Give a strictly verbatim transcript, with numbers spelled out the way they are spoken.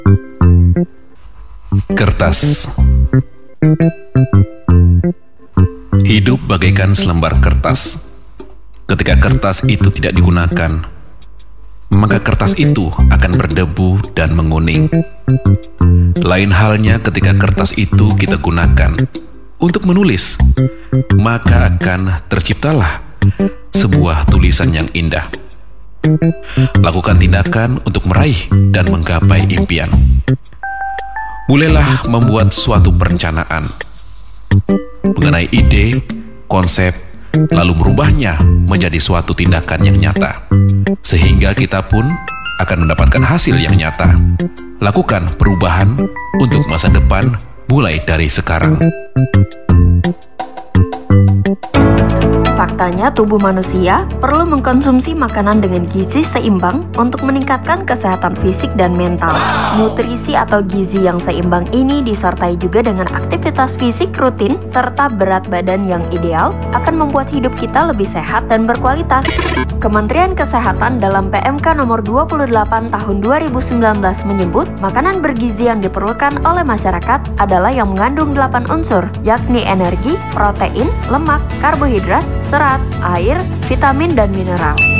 Kertas. Hidup bagaikan selembar kertas. Ketika kertas itu tidak digunakan, maka kertas itu akan berdebu dan menguning. Lain halnya ketika kertas itu kita gunakan untuk menulis, maka akan terciptalah sebuah tulisan yang indah. Lakukan tindakan untuk meraih dan menggapai impian. Mulailah membuat suatu perencanaan mengenai ide, konsep, lalu merubahnya menjadi suatu tindakan yang nyata, sehingga kita pun akan mendapatkan hasil yang nyata. Lakukan perubahan untuk masa depan mulai dari sekarang. Faktanya, tubuh manusia perlu mengkonsumsi makanan dengan gizi seimbang untuk meningkatkan kesehatan fisik dan mental. Nutrisi atau gizi yang seimbang ini disertai juga dengan aktivitas fisik rutin serta berat badan yang ideal akan membuat hidup kita lebih sehat dan berkualitas. Kementerian Kesehatan dalam P M K nomor dua puluh delapan tahun dua ribu sembilan belas menyebut makanan bergizi yang diperlukan oleh masyarakat adalah yang mengandung delapan unsur, yakni energi, protein, lemak, karbohidrat, serat, air, vitamin, dan mineral.